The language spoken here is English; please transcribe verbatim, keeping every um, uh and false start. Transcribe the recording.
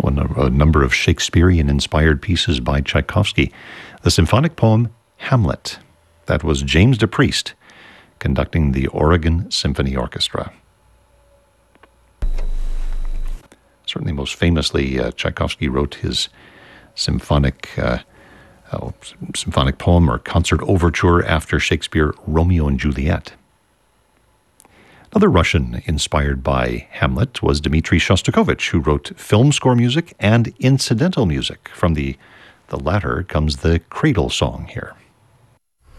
a number of Shakespearean-inspired pieces by Tchaikovsky. The symphonic poem Hamlet. That was James DePriest conducting the Oregon Symphony Orchestra. Certainly most famously, uh, Tchaikovsky wrote his symphonic uh, uh, symphonic poem or concert overture after Shakespeare Romeo and Juliet. Another Russian inspired by Hamlet was Dmitri Shostakovich, who wrote film score music and incidental music. From the, the latter comes the Cradle Song here.